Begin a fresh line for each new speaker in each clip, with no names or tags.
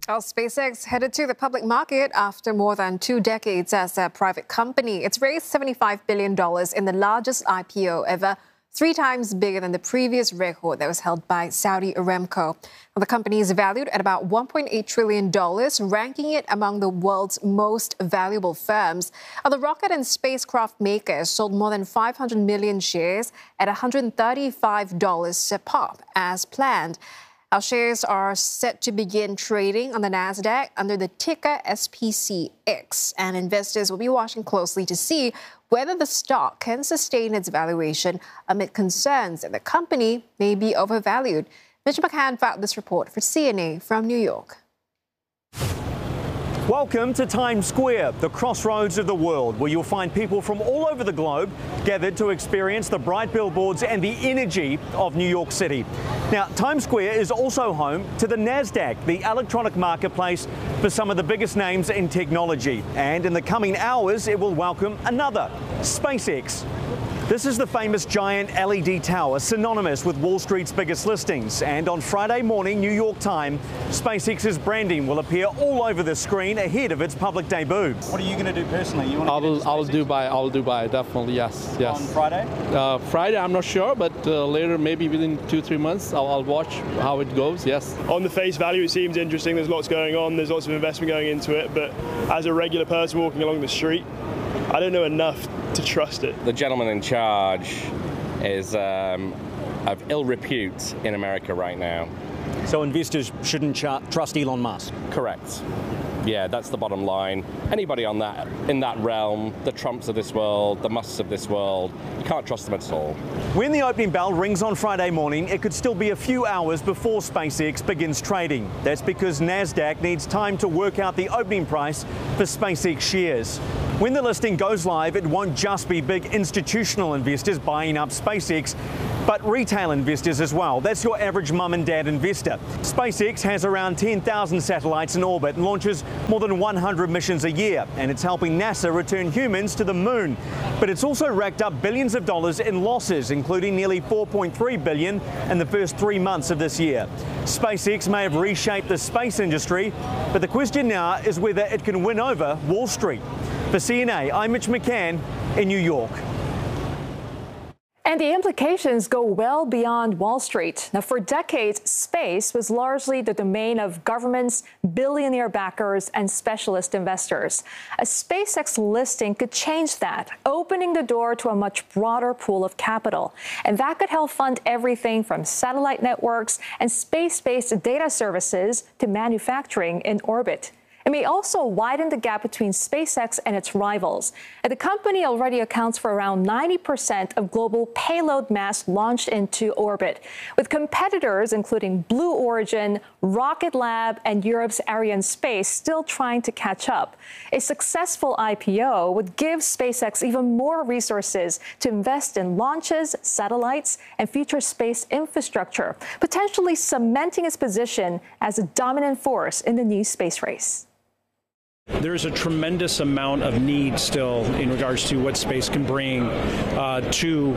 Well, SpaceX headed to the public market after more than 2 decades as a private company. It's raised $75 billion in the largest IPO ever, 3 times bigger than the previous record that was held by Saudi Aramco. Well, the company is valued at about $1.8 trillion, ranking it among the world's most valuable firms. The rocket and spacecraft makers sold more than 500 million shares at $135 a pop, as planned. Our shares are set to begin trading on the NASDAQ under the ticker SPCX, and investors will be watching closely to see whether the stock can sustain its valuation amid concerns that the company may be overvalued. Mitch McCann filed this report for CNA from New York.
Welcome to Times Square, the crossroads of the world, where you'll find people from all over the globe gathered to experience the bright billboards and the energy of New York City. Now, Times Square is also home to the NASDAQ, the electronic marketplace for some of the biggest names in technology. And in the coming hours, it will welcome another, SpaceX. This is the famous giant LED tower, synonymous with Wall Street's biggest listings. And on Friday morning, New York time, SpaceX's branding will appear all over the screen ahead of its public debut. What are you going to do personally? You want to
I'll do by definitely, yes.
On Friday?
Friday, I'm not sure, but later, maybe within 2-3 months, I'll watch how it goes, yes.
On the face value, it seems interesting. There's lots going on. There's lots of investment going into it. But as a regular person walking along the street, I don't know enough to trust it.
The gentleman in charge is of ill repute in America right now.
So investors shouldn't trust Elon Musk?
Correct. Yeah, that's the bottom line. Anybody in that realm, the Trumps of this world, the Musks of this world, you can't trust them at all.
When the opening bell rings on Friday morning, it could still be a few hours before SpaceX begins trading. That's because NASDAQ needs time to work out the opening price for SpaceX shares. When the listing goes live, it won't just be big institutional investors buying up SpaceX, but retail investors as well. That's your average mum and dad investor. SpaceX has around 10,000 satellites in orbit and launches more than 100 missions a year, and it's helping NASA return humans to the moon. But it's also racked up billions of dollars in losses, including nearly $4.3 billion in the first 3 months of this year. SpaceX may have reshaped the space industry, but the question now is whether it can win over Wall Street. For CNA, I'm Mitch McCann in New York.
And the implications go well beyond Wall Street. Now, for decades, space was largely the domain of governments, billionaire backers, and specialist investors. A SpaceX listing could change that, opening the door to a much broader pool of capital. And that could help fund everything from satellite networks and space-based data services to manufacturing in orbit. It may also widen the gap between SpaceX and its rivals. And the company already accounts for around 90% of global payload mass launched into orbit, with competitors including Blue Origin, Rocket Lab, and Europe's Arianespace still trying to catch up. A successful IPO would give SpaceX even more resources to invest in launches, satellites, and future space infrastructure, potentially cementing its position as a dominant force in the new space race.
There's a tremendous amount of need still in regards to what space can bring to,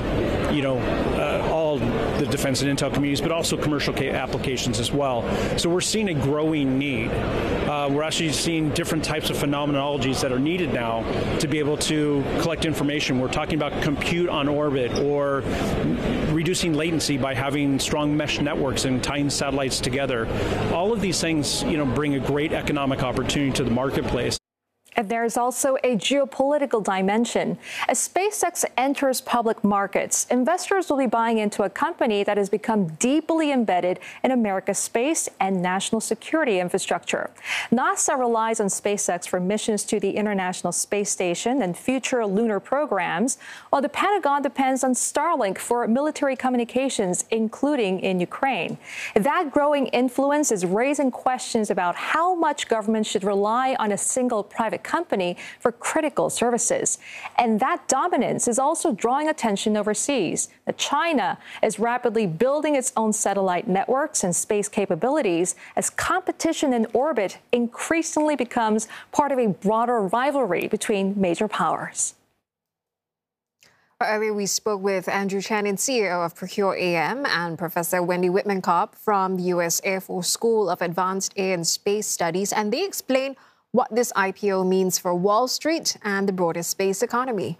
all the defense and intel communities, but also commercial applications as well. So we're seeing a growing need. We're actually seeing different types of phenomenologies that are needed now to be able to collect information. We're talking about compute on orbit or reducing latency by having strong mesh networks and tying satellites together. All of these things, bring a great economic opportunity to the marketplace.
And there's also a geopolitical dimension. As SpaceX enters public markets, investors will be buying into a company that has become deeply embedded in America's space and national security infrastructure. NASA relies on SpaceX for missions to the International Space Station and future lunar programs, while the Pentagon depends on Starlink for military communications, including in Ukraine. That growing influence is raising questions about how much government should rely on a single private company for critical services. And that dominance is also drawing attention overseas. China is rapidly building its own satellite networks and space capabilities as competition in orbit increasingly becomes part of a broader rivalry between major powers.
Earlier, we spoke with Andrew Chanin, CEO of Procure AM, and Professor Wendy Wittmann-Kopp from the U.S. Air Force School of Advanced Air and Space Studies, and they explain what this IPO means for Wall Street and the broader space economy.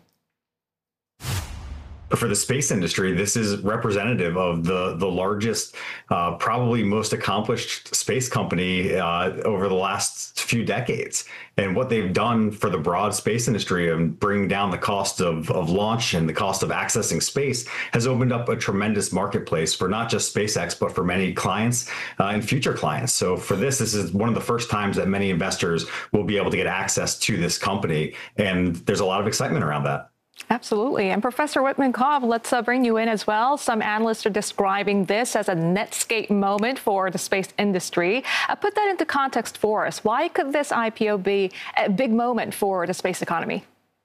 For the space industry, this is representative of the largest, probably most accomplished space company over the last few decades. And what they've done for the broad space industry and bring down the cost of launch and the cost of accessing space has opened up a tremendous marketplace for not just SpaceX, but for many clients and future clients. So for this is one of the first times that many investors will be able to get access to this company. And there's a lot of excitement around that.
Absolutely. And Professor Wittmann-Kopp, let's bring you in as well. Some analysts are describing this as a Netscape moment for the space industry. Put that into context for us. Why could this IPO be a big moment for the space economy?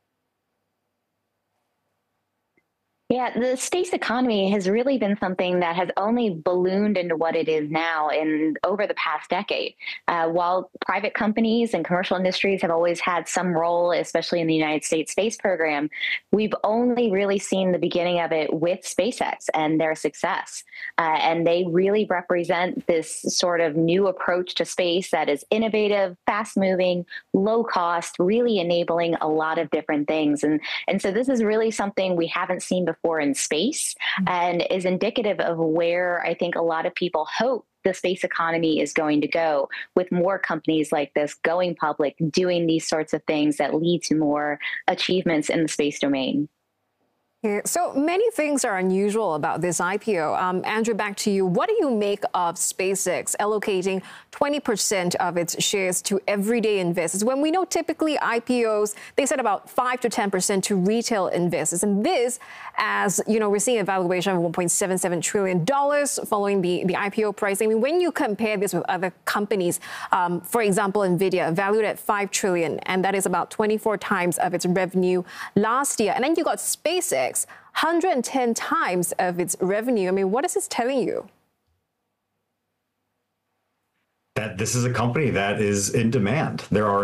Yeah, the space economy has really been something that has only ballooned into what it is now in over the past decade. While private companies and commercial industries have always had some role, especially in the United States space program, we've only really seen the beginning of it with SpaceX and their success. And they really represent this sort of new approach to space that is innovative, fast-moving, low cost, really enabling a lot of different things. And so this is really something we haven't seen before in space and is indicative of where I think a lot of people hope the space economy is going to go, with more companies like this going public, doing these sorts of things that lead to more achievements in the space domain.
Yeah, so many things are unusual about this IPO. Andrew, back to you. What do you make of SpaceX allocating 20% of its shares to everyday investors when we know typically IPOs, they said about 5 to 10% to retail investors? And this, as you know, we're seeing a valuation of $1.77 trillion following the IPO price. I mean, when you compare this with other companies, for example, NVIDIA, valued at $5 trillion, and that is about 24 times of its revenue last year. And then you got SpaceX, 110 times of its revenue. I mean, what is this telling you?
That this is a company that is in demand. There are